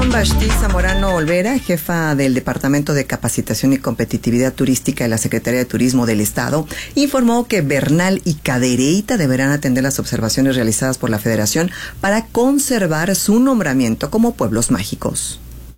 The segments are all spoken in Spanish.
Vashti Zamorano Olvera, jefa del Departamento de Capacitación y Competitividad Turística de la Secretaría de Turismo del Estado, informó que Bernal y Cadereyta deberán atender las observaciones realizadas por la Federación para conservar su nombramiento como pueblos mágicos.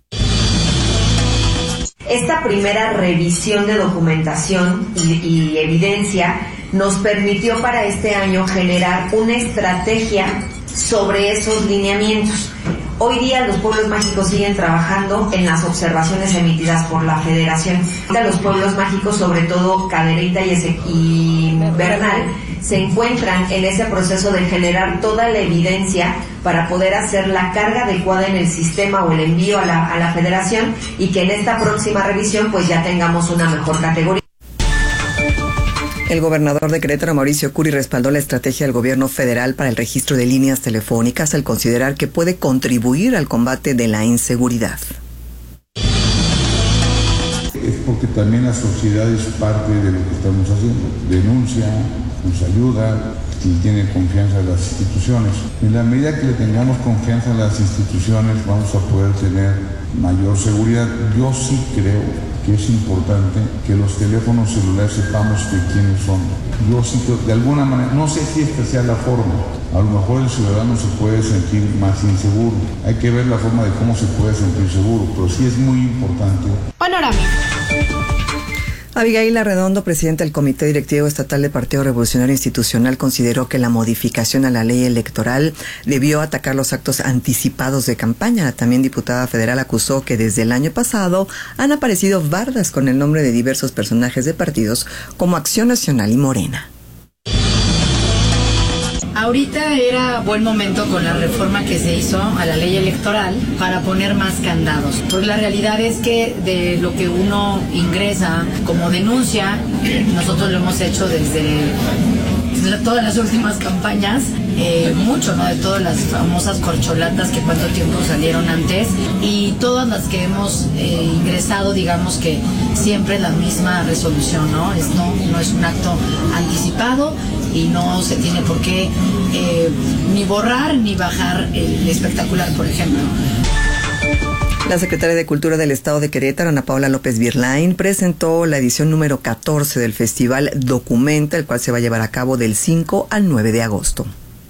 Esta primera revisión de documentación y evidencia nos permitió para este año generar una estrategia sobre esos lineamientos. Hoy día los pueblos mágicos siguen trabajando en las observaciones emitidas por la Federación. Los pueblos mágicos, sobre todo Cadereyta y Bernal, se encuentran en ese proceso de generar toda la evidencia para poder hacer la carga adecuada en el sistema o el envío a la Federación, y que en esta próxima revisión pues ya tengamos una mejor categoría. El gobernador de Querétaro, Mauricio Curi, respaldó la estrategia del gobierno federal para el registro de líneas telefónicas al considerar que puede contribuir al combate de la inseguridad. Es porque también la sociedad es parte de lo que estamos haciendo. Denuncia, nos ayuda y tiene confianza en las instituciones. En la medida que le tengamos confianza en las instituciones, vamos a poder tener mayor seguridad. Yo sí creo que es importante que los teléfonos celulares sepamos de quiénes son. Yo sí que, de alguna manera, no sé si esta sea la forma, a lo mejor el ciudadano se puede sentir más inseguro. Hay que ver la forma de cómo se puede sentir seguro, pero sí es muy importante. Panorama. Abigail Arredondo, presidenta del Comité Directivo Estatal del Partido Revolucionario Institucional, consideró que la modificación a la ley electoral debió atacar los actos anticipados de campaña. La también diputada federal acusó que desde el año pasado han aparecido bardas con el nombre de diversos personajes de partidos como Acción Nacional y Morena. Ahorita era buen momento con la reforma que se hizo a la ley electoral para poner más candados. Porque la realidad es que de lo que uno ingresa como denuncia, nosotros lo hemos hecho desde todas las últimas campañas, mucho, ¿no? De todas las famosas corcholatas que cuánto tiempo salieron antes, y todas las que hemos ingresado, digamos que siempre la misma resolución, ¿no? No es un acto anticipado y no se tiene por qué ni borrar ni bajar el espectacular, por ejemplo. La secretaria de Cultura del Estado de Querétaro, Ana Paula López Virlain, presentó la edición número 14 del Festival Documenta, el cual se va a llevar a cabo del 5 al 9 de agosto.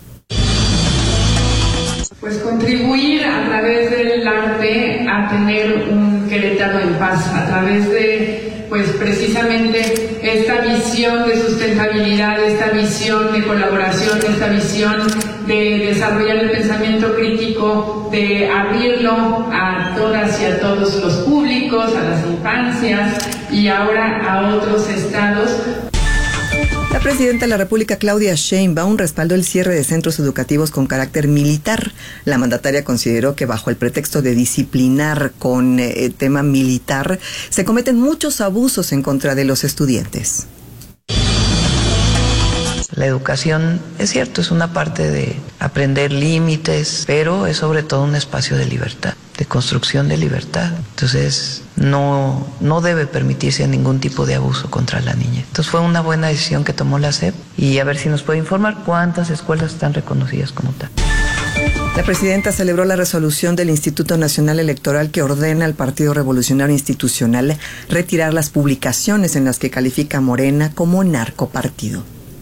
Pues contribuir a través del arte a tener un Querétaro en paz, a través de, pues precisamente esta visión de sustentabilidad, esta visión de colaboración, esta visión de desarrollar el pensamiento crítico, de abrirlo a todas y a todos los públicos, a las infancias y ahora a otros estados. La presidenta de la República, Claudia Sheinbaum, respaldó el cierre de centros educativos con carácter militar. La mandataria consideró que bajo el pretexto de disciplinar con tema militar, se cometen muchos abusos en contra de los estudiantes. La educación, es cierto, es una parte de aprender límites, pero es sobre todo un espacio de libertad, de construcción de libertad. Entonces, no debe permitirse ningún tipo de abuso contra la niña. Entonces, fue una buena decisión que tomó la SEP, y a ver si nos puede informar cuántas escuelas están reconocidas como tal. La presidenta celebró la resolución del Instituto Nacional Electoral que ordena al Partido Revolucionario Institucional retirar las publicaciones en las que califica a Morena como narcopartido.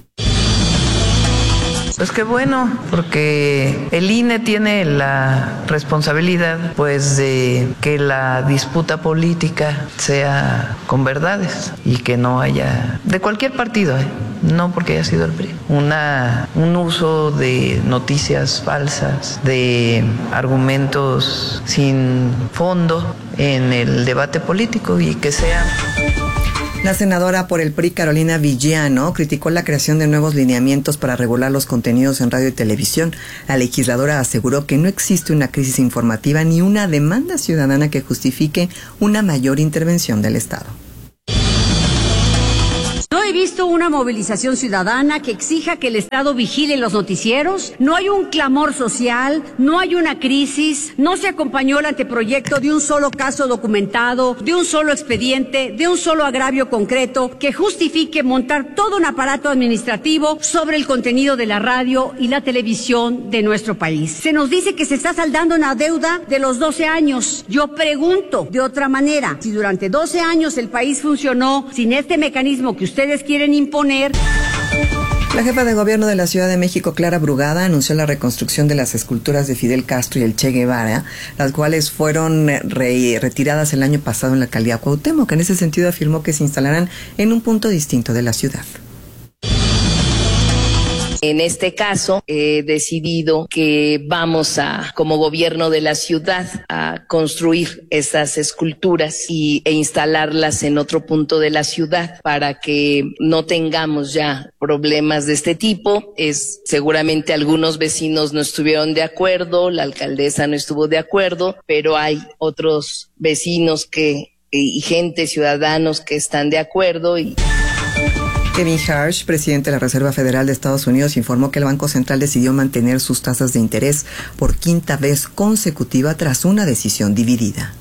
Pues qué bueno, porque el INE tiene la responsabilidad, pues, de que la disputa política sea con verdades y que no haya, de cualquier partido, no porque haya sido el PRI, un uso de noticias falsas, de argumentos sin fondo en el debate político, y que sea. La senadora por el PRI, Carolina Villano, criticó la creación de nuevos lineamientos para regular los contenidos en radio y televisión. La legisladora aseguró que no existe una crisis informativa ni una demanda ciudadana que justifique una mayor intervención del Estado. visto una movilización ciudadana que exija que el Estado vigile los noticieros. No hay un clamor social, no hay una crisis, no se acompañó el anteproyecto de un solo caso documentado, de un solo expediente, de un solo agravio concreto que justifique montar todo un aparato administrativo sobre el contenido de la radio y la televisión de nuestro país. Se nos dice que se está saldando una deuda de los 12 años. Yo pregunto de otra manera, si durante 12 años el país funcionó sin este mecanismo que ustedes quieren imponer. La jefa de gobierno de la Ciudad de México, Clara Brugada, anunció la reconstrucción de las esculturas de Fidel Castro y el Che Guevara, las cuales fueron retiradas el año pasado en la alcaldía Cuauhtémoc. En ese sentido afirmó que se instalarán en un punto distinto de la ciudad. En este caso, he decidido que vamos como gobierno de la ciudad, a construir esas esculturas e instalarlas en otro punto de la ciudad para que no tengamos ya problemas de este tipo. Seguramente algunos vecinos no estuvieron de acuerdo, la alcaldesa no estuvo de acuerdo, pero hay otros vecinos y gente, ciudadanos que están de acuerdo. Kevin Harsh, presidente de la Reserva Federal de Estados Unidos, informó que el Banco Central decidió mantener sus tasas de interés por quinta vez consecutiva tras una decisión dividida.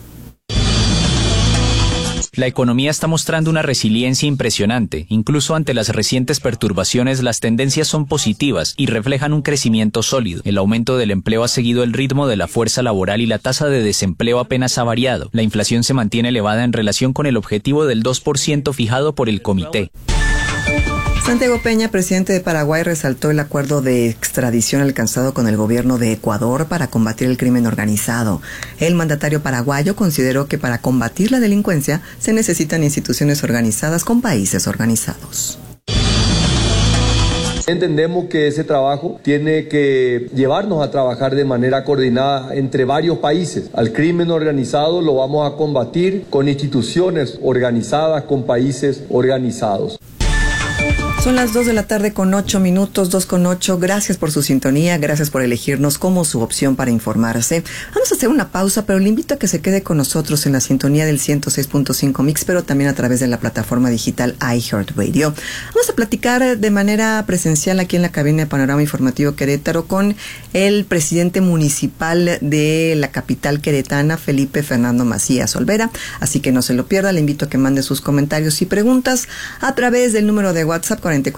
La economía está mostrando una resiliencia impresionante. Incluso ante las recientes perturbaciones, las tendencias son positivas y reflejan un crecimiento sólido. El aumento del empleo ha seguido el ritmo de la fuerza laboral y la tasa de desempleo apenas ha variado. La inflación se mantiene elevada en relación con el objetivo del 2% fijado por el comité. Santiago Peña, presidente de Paraguay, resaltó el acuerdo de extradición alcanzado con el gobierno de Ecuador para combatir el crimen organizado. El mandatario paraguayo consideró que para combatir la delincuencia se necesitan instituciones organizadas con países organizados. Entendemos que ese trabajo tiene que llevarnos a trabajar de manera coordinada entre varios países. Al crimen organizado lo vamos a combatir con instituciones organizadas, con países organizados. Son las 2 de la tarde con 8 minutos, 2:08. Gracias por su sintonía, gracias por elegirnos como su opción para informarse. Vamos a hacer una pausa, pero le invito a que se quede con nosotros en la sintonía del 106.5 Mix, pero también a través de la plataforma digital iHeartRadio. Vamos a platicar de manera presencial aquí en la cabina de Panorama Informativo Querétaro con el presidente municipal de la capital queretana, Felipe Fernando Macías Olvera. Así que no se lo pierda, le invito a que mande sus comentarios y preguntas a través del número de WhatsApp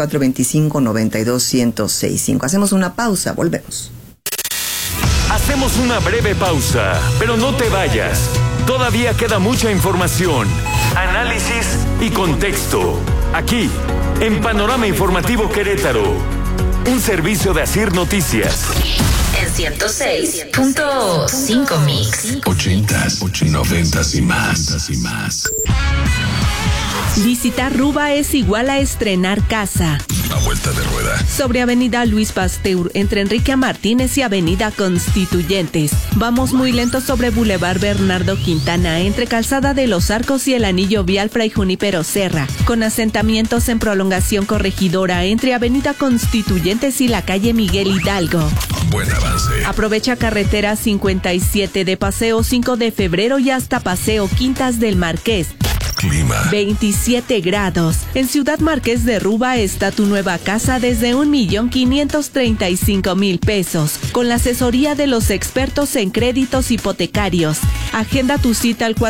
4425-92-1065. Hacemos una pausa, volvemos. Hacemos una breve pausa, pero no te vayas. Todavía queda mucha información, análisis y contexto. Aquí, en Panorama Informativo Querétaro, un servicio de Asir Noticias. En 106.5 Mix. 80s, 90s y más. Visitar Ruba es igual a estrenar casa. A vuelta de rueda. Sobre Avenida Luis Pasteur, entre Enrique Martínez y Avenida Constituyentes. Vamos muy lento sobre Boulevard Bernardo Quintana, entre Calzada de los Arcos y el anillo vial Fray Junípero Serra. Con asentamientos en prolongación corregidora, entre Avenida Constituyentes y la calle Miguel Hidalgo. Buen avance. Aprovecha carretera 57 de Paseo 5 de Febrero y hasta Paseo Quintas del Marqués. Clima. 27 grados. En Ciudad Marqués de Ruba está tu nueva casa desde 1,535,000 pesos, con la asesoría de los expertos en créditos hipotecarios. Agenda tu cita al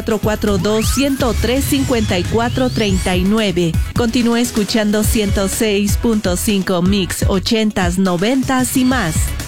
442-103-5439. Continúa escuchando 106.5 Mix, 80s, 90s y más.